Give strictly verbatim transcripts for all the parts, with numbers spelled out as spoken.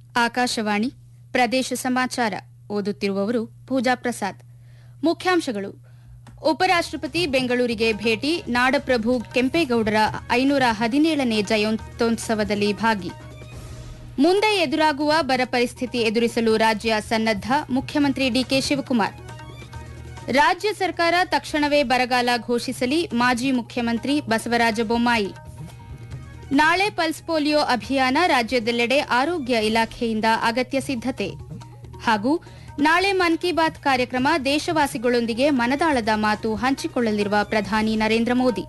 ಆಕಾಶವಾಣಿ ಪ್ರದೇಶ ಸಮಾಚಾರ ಓದುತ್ತಿರುವವರು ಪೂಜಾ ಪ್ರಸಾದ್. ಮುಖ್ಯಾಂಶಗಳು. ಉಪರಾಷ್ಟಪತಿ ಬೆಂಗಳೂರಿಗೆ ಭೇಟಿ, ನಾಡಪ್ರಭು ಕೆಂಪೇಗೌಡರ ಐನೂರ ಹದಿನೇಳನೇ ಜಯಂತ್ಯೋತ್ಸವದಲ್ಲಿ ಭಾಗಿ. ಮುಂದೆ ಎದುರಾಗುವ ಬರ ಪರಿಸ್ಥಿತಿ ಎದುರಿಸಲು ರಾಜ್ಯ ಸನ್ನದ್ಧ, ಮುಖ್ಯಮಂತ್ರಿ ಡಿಕೆ ಶಿವಕುಮಾರ್. ರಾಜ್ಯ ಸರ್ಕಾರ ತಕ್ಷಣವೇ ಬರಗಾಲ ಘೋಷಿಸಲಿ, ಮಾಜಿ ಮುಖ್ಯಮಂತ್ರಿ ಬಸವರಾಜ ಬೊಮ್ಮಾಯಿ. ನಾಳೆ ಪಲ್ಸ್ ಪೋಲಿಯೋ ಅಭಿಯಾನ, ರಾಜ್ಯದೆಲ್ಲೆಡೆ ಆರೋಗ್ಯ ಇಲಾಖೆಯಿಂದ ಅಗತ್ಯ ಸಿದ್ದತೆ. ಹಾಗೂ ನಾಳೆ ಮನ್ ಕಿ ಬಾತ್ ಕಾರ್ಯಕ್ರಮ, ದೇಶವಾಸಿಗಳೊಂದಿಗೆ ಮನದಾಳದ ಮಾತು ಹಂಚಿಕೊಳ್ಳಲಿರುವ ಪ್ರಧಾನಿ ನರೇಂದ್ರ ಮೋದಿ.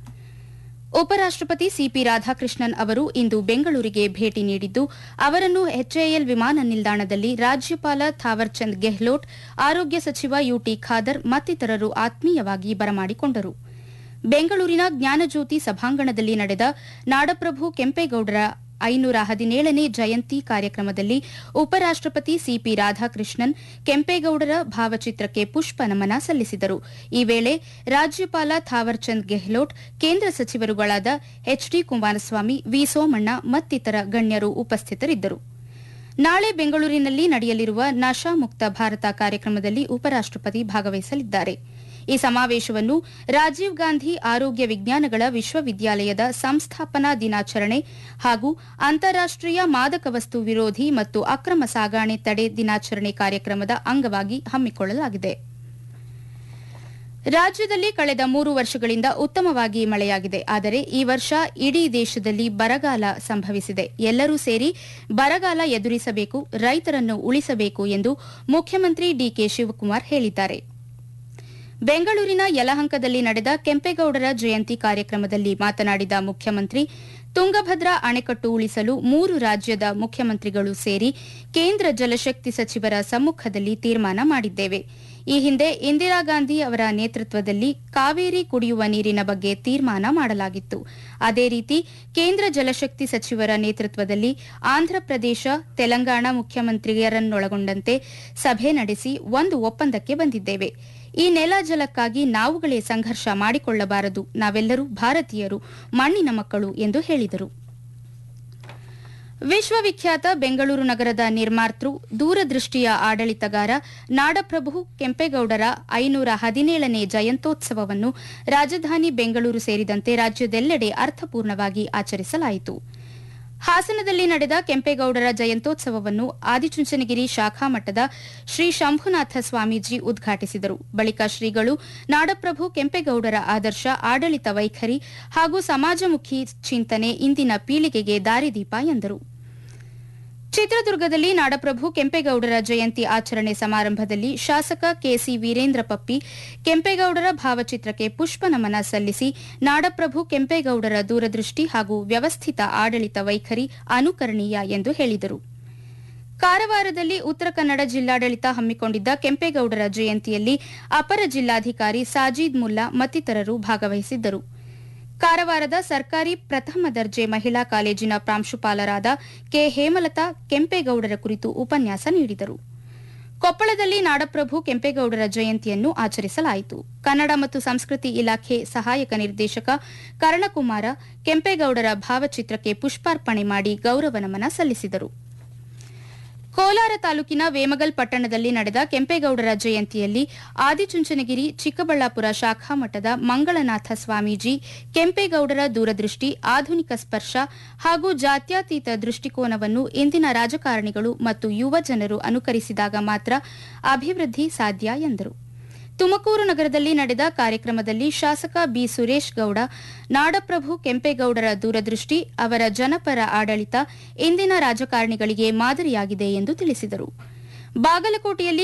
ಉಪರಾಷ್ಟಪತಿ ಸಿಪಿ ರಾಧಾಕೃಷ್ಣನ್ ಅವರು ಇಂದು ಬೆಂಗಳೂರಿಗೆ ಭೇಟಿ ನೀಡಿದ್ದು, ಅವರನ್ನು ಎಚ್ಎಎಲ್ ವಿಮಾನ ನಿಲ್ದಾಣದಲ್ಲಿ ರಾಜ್ಯಪಾಲ ಥಾವರ್ಚಂದ್ ಗೆಹ್ಲೋಟ್, ಆರೋಗ್ಯ ಸಚಿವ ಯುಟಿ ಖಾದರ್ ಮತ್ತಿತರರು ಆತ್ಮೀಯವಾಗಿ ಬರಮಾಡಿಕೊಂಡರು. ಬೆಂಗಳೂರಿನ ಜ್ಞಾನಜ್ಯೋತಿ ಸಭಾಂಗಣದಲ್ಲಿ ನಡೆದ ನಾಡಪ್ರಭು ಕೆಂಪೇಗೌಡರ ಐನೂರ ಹದಿನೇಳನೇ ಜಯಂತಿ ಕಾರ್ಯಕ್ರಮದಲ್ಲಿ ಉಪರಾಷ್ಟಪತಿ ಸಿಪಿ ರಾಧಾಕೃಷ್ಣನ್ ಕೆಂಪೇಗೌಡರ ಭಾವಚಿತ್ರಕ್ಕೆ ಪುಷ್ಪ ನಮನ ಸಲ್ಲಿಸಿದರು. ಈ ವೇಳೆ ರಾಜ್ಯಪಾಲ ಥಾವರ್ಚಂದ್ ಗೆಹ್ಲೋಟ್, ಕೇಂದ್ರ ಸಚಿವರುಗಳಾದ ಎಚ್ಡಿ ಕುಮಾರಸ್ವಾಮಿ, ವಿ ಸೋಮಣ್ಣ ಮತ್ತಿತರ ಗಣ್ಯರು ಉಪಸ್ಥಿತರಿದ್ದರು. ನಾಳೆ ಬೆಂಗಳೂರಿನಲ್ಲಿ ನಡೆಯಲಿರುವ ನಶಾ ಮುಕ್ತ ಭಾರತ ಕಾರ್ಯಕ್ರಮದಲ್ಲಿ ಉಪರಾಷ್ಟಪತಿ ಭಾಗವಹಿಸಲಿದ್ದಾರೆ. ಈ ಸಮಾವೇಶವನ್ನು ರಾಜೀವ್ ಗಾಂಧಿ ಆರೋಗ್ಯ ವಿಜ್ಞಾನಗಳ ವಿಶ್ವವಿದ್ಯಾಲಯದ ಸಂಸ್ಥಾಪನಾ ದಿನಾಚರಣೆ ಹಾಗೂ ಅಂತಾರಾಷ್ಟೀಯ ಮಾದಕ ವಸ್ತು ವಿರೋಧಿ ಮತ್ತು ಅಕ್ರಮ ಸಾಗಾಣೆ ತಡೆ ದಿನಾಚರಣೆ ಕಾರ್ಯಕ್ರಮದ ಅಂಗವಾಗಿ ಹಮ್ಮಿಕೊಳ್ಳಲಾಗಿದೆ. ರಾಜ್ಯದಲ್ಲಿ ಕಳೆದ ಮೂರು ವರ್ಷಗಳಿಂದ ಉತ್ತಮವಾಗಿ ಮಳೆಯಾಗಿದೆ. ಆದರೆ ಈ ವರ್ಷ ಇಡೀ ದೇಶದಲ್ಲಿ ಬರಗಾಲ ಸಂಭವಿಸಿದೆ. ಎಲ್ಲರೂ ಸೇರಿ ಬರಗಾಲ ಎದುರಿಸಬೇಕು, ರೈತರನ್ನು ಉಳಿಸಬೇಕು ಎಂದು ಮುಖ್ಯಮಂತ್ರಿ ಡಿಕೆ ಶಿವಕುಮಾರ್ ಹೇಳಿದ್ದಾರೆ. ಬೆಂಗಳೂರಿನ ಯಲಹಂಕದಲ್ಲಿ ನಡೆದ ಕೆಂಪೇಗೌಡರ ಜಯಂತಿ ಕಾರ್ಯಕ್ರಮದಲ್ಲಿ ಮಾತನಾಡಿದ ಮುಖ್ಯಮಂತ್ರಿ, ತುಂಗಭದ್ರಾ ಅಣೆಕಟ್ಟು ಉಳಿಸಲು ಮೂರು ರಾಜ್ಯದ ಮುಖ್ಯಮಂತ್ರಿಗಳು ಸೇರಿ ಕೇಂದ್ರ ಜಲಶಕ್ತಿ ಸಚಿವರ ಸಮ್ಮುಖದಲ್ಲಿ ತೀರ್ಮಾನ ಮಾಡಿದ್ದೇವೆ. ಈ ಹಿಂದೆ ಇಂದಿರಾ ಗಾಂಧಿ ಅವರ ನೇತೃತ್ವದಲ್ಲಿ ಕಾವೇರಿ ಕುಡಿಯುವ ನೀರಿನ ಬಗ್ಗೆ ತೀರ್ಮಾನ ಮಾಡಲಾಗಿತ್ತು. ಅದೇ ರೀತಿ ಕೇಂದ್ರ ಜಲಶಕ್ತಿ ಸಚಿವರ ನೇತೃತ್ವದಲ್ಲಿ ಆಂಧ್ರಪ್ರದೇಶ, ತೆಲಂಗಾಣ ಮುಖ್ಯಮಂತ್ರಿಯರನ್ನೊಳಗೊಂಡಂತೆ ಸಭೆ ನಡೆಸಿ ಒಂದು ಒಪ್ಪಂದಕ್ಕೆ ಬಂದಿದ್ದೇವೆ. ಈ ನೆಲ ಜಲಕ್ಕಾಗಿ ನಾವುಗಳೇ ಸಂಘರ್ಷ ಮಾಡಿಕೊಳ್ಳಬಾರದು. ನಾವೆಲ್ಲರೂ ಭಾರತೀಯರು, ಮಣ್ಣಿನ ಮಕ್ಕಳು ಎಂದು ಹೇಳಿದರು. ವಿಶ್ವವಿಖ್ಯಾತ ಬೆಂಗಳೂರು ನಗರದ ನಿರ್ಮಾತೃ, ದೂರದೃಷ್ಟಿಯ ಆಡಳಿತಗಾರ ನಾಡಪ್ರಭು ಕೆಂಪೇಗೌಡರ ಐನೂರ ಹದಿನೇಳನೇ ಜಯಂತ್ಯೋತ್ಸವವನ್ನು ರಾಜಧಾನಿ ಬೆಂಗಳೂರು ಸೇರಿದಂತೆ ರಾಜ್ಯದೆಲ್ಲೆಡೆ ಅರ್ಥಪೂರ್ಣವಾಗಿ ಆಚರಿಸಲಾಯಿತು. ಹಾಸನದಲ್ಲಿ ನಡೆದ ಕೆಂಪೇಗೌಡರ ಜಯಂತ್ಯೋತ್ಸವವನ್ನು ಆದಿಚುಂಚನಗಿರಿ ಶಾಖಾ ಮಠದ ಶ್ರೀ ಶಂಭುನಾಥ ಸ್ವಾಮೀಜಿ ಉದ್ಘಾಟಿಸಿದರು. ಬಳಿಕ ಶ್ರೀಗಳು ನಾಡಪ್ರಭು ಕೆಂಪೇಗೌಡರ ಆದರ್ಶ, ಆಡಳಿತ ವೈಖರಿ ಹಾಗೂ ಸಮಾಜಮುಖಿ ಚಿಂತನೆ ಇಂದಿನ ಪೀಳಿಗೆಗೆ ದಾರಿದೀಪ ಎಂದರು. ಚಿತ್ರದುರ್ಗದಲ್ಲಿ ನಾಡಪ್ರಭು ಕೆಂಪೇಗೌಡರ ಜಯಂತಿ ಆಚರಣೆ ಸಮಾರಂಭದಲ್ಲಿ ಶಾಸಕ ಕೆಸಿ ವೀರೇಂದ್ರ ಪಪ್ಪಿ ಕೆಂಪೇಗೌಡರ ಭಾವಚಿತ್ರಕ್ಕೆ ಪುಷ್ಪ ನಮನ ಸಲ್ಲಿಸಿ, ನಾಡಪ್ರಭು ಕೆಂಪೇಗೌಡರ ದೂರದೃಷ್ಟಿ ಹಾಗೂ ವ್ಯವಸ್ಥಿತ ಆಡಳಿತ ವೈಖರಿ ಅನುಕರಣೀಯ ಎಂದು ಹೇಳಿದರು. ಕಾರವಾರದಲ್ಲಿ ಉತ್ತರ ಕನ್ನಡ ಜಿಲ್ಲಾಡಳಿತ ಹಮ್ಮಿಕೊಂಡಿದ್ದ ಕೆಂಪೇಗೌಡರ ಜಯಂತಿಯಲ್ಲಿ ಅಪರ ಜಿಲ್ಲಾಧಿಕಾರಿ ಸಾಜೀದ್ ಮುಲ್ಲಾ ಮತ್ತಿತರರು ಭಾಗವಹಿಸಿದ್ದರು. ಕಾರವಾರದ ಸರ್ಕಾರಿ ಪ್ರಥಮ ದರ್ಜೆ ಮಹಿಳಾ ಕಾಲೇಜಿನ ಪ್ರಾಂಶುಪಾಲರಾದ ಕೆ ಹೇಮಲತಾ ಕೆಂಪೇಗೌಡರ ಕುರಿತು ಉಪನ್ಯಾಸ ನೀಡಿದರು. ಕೊಪ್ಪಳದಲ್ಲಿ ನಾಡಪ್ರಭು ಕೆಂಪೇಗೌಡರ ಜಯಂತಿಯನ್ನು ಆಚರಿಸಲಾಯಿತು. ಕನ್ನಡ ಮತ್ತು ಸಂಸ್ಕೃತಿ ಇಲಾಖೆ ಸಹಾಯಕ ನಿರ್ದೇಶಕ ಕರ್ಣಕುಮಾರ ಕೆಂಪೇಗೌಡರ ಭಾವಚಿತ್ರಕ್ಕೆ ಪುಷ್ಪಾರ್ಪಣೆ ಮಾಡಿ ಗೌರವ ನಮನ ಸಲ್ಲಿಸಿದರು. ಕೋಲಾರ ತಾಲೂಕಿನ ವೇಮಗಲ್ ಪಟ್ಟಣದಲ್ಲಿ ನಡೆದ ಕೆಂಪೇಗೌಡರ ಜಯಂತಿಯಲ್ಲಿ ಆದಿಚುಂಚನಗಿರಿ ಚಿಕ್ಕಬಳ್ಳಾಪುರ ಶಾಖಾ ಮಠದ ಮಂಗಳನಾಥ ಸ್ವಾಮೀಜಿ ಕೆಂಪೇಗೌಡರ ದೂರದೃಷ್ಟಿ, ಆಧುನಿಕ ಸ್ಪರ್ಶ ಹಾಗೂ ಜಾತ್ಯತೀತ ದೃಷ್ಟಿಕೋನವನ್ನು ಇಂದಿನ ರಾಜಕಾರಣಿಗಳು ಮತ್ತು ಯುವ ಜನರು ಅನುಕರಿಸಿದಾಗ ಮಾತ್ರ ಅಭಿವೃದ್ಧಿ ಸಾಧ್ಯ ಎಂದರು. ತುಮಕೂರು ನಗರದಲ್ಲಿ ನಡೆದ ಕಾರ್ಯಕ್ರಮದಲ್ಲಿ ಶಾಸಕ ಬಿ ಸುರೇಶ್ ಗೌಡ, ನಾಡಪ್ರಭು ಕೆಂಪೇಗೌಡರ ದೂರದೃಷ್ಟಿ, ಅವರ ಜನಪರ ಆಡಳಿತ ಇಂದಿನ ರಾಜಕಾರಣಿಗಳಿಗೆ ಮಾದರಿಯಾಗಿದೆ ಎಂದು ತಿಳಿಸಿದರು. ಬಾಗಲಕೋಟೆಯಲ್ಲಿ